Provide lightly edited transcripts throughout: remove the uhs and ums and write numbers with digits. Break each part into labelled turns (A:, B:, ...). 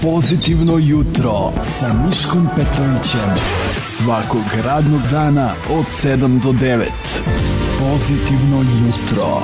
A: Pozitivno jutro sa Miškom Petrovićem. Svakog radnog dana od 7 do 9. Pozitivno jutro.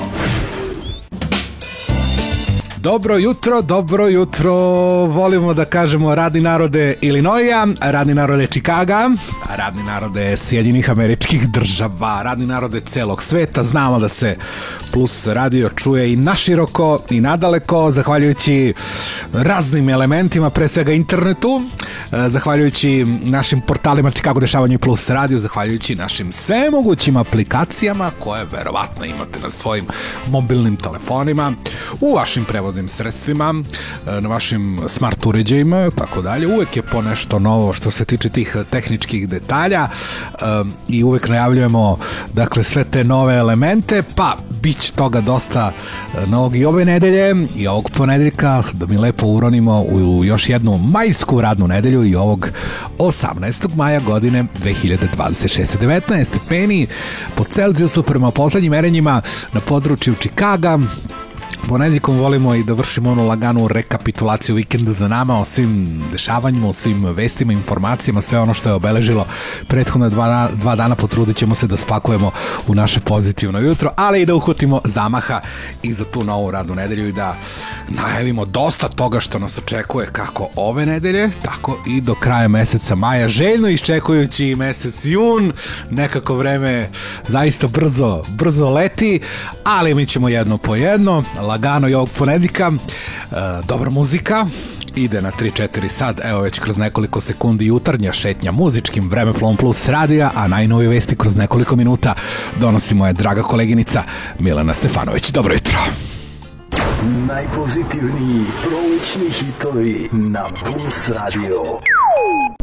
B: Dobro jutro, volimo da kažemo radni narode Illinoisa, radni narode Čikaga, radni narode Sjedinjenih Američkih Država, radni narode celog sveta. Znamo da se Plus radio čuje i naširoko i nadaleko, zahvaljujući raznim elementima, pre svega internetu, zahvaljujući našim portalima Chicago Dešavanje i Plus radio, zahvaljujući našim svemogućim aplikacijama koje verovatno imate na svojim mobilnim telefonima, u vašim prevoznim sredstvima, na vašim smart uređajima, tako dalje. Uvek je po nešto novo što se tiče tih tehničkih detalja i uvek najavljujemo, dakle, sve te nove elemente, pa bit će toga dosta novog i ove nedelje i ovog ponedeljka, da mi lepo uronimo u još jednu majsku radnu nedelju i ovog 18. maja godine 2026. 19 stepeni po Celzijusu prema poslednjim merenjima na području Čikaga. Ponedeljkom volimo i da vršimo onu laganu rekapitulaciju vikenda za nama o svim dešavanjima, o svim vestima, informacijama, sve ono što je obeležilo prethodne dva dana. Potrudit ćemo se da spakujemo u naše pozitivno jutro, ali i da uhvatimo zamaha i za tu novu radnu nedelju i da najavimo dosta toga što nas očekuje kako ove nedelje, tako i do kraja meseca maja, željno iščekujući mesec jun. Nekako vreme zaista brzo leti, ali mi ćemo jedno po jedno, lagano i ovog ponedeljka. Dobra muzika ide na 3-4 sad, evo već kroz nekoliko sekundi jutarnja šetnja muzičkim Vremeplovom Plus radija, a najnovije vesti kroz nekoliko minuta donosi moja draga koleginica Milena Stefanović. Dobro jutro.
A: Najpozitivniji prolećni hitovi na Plus radio.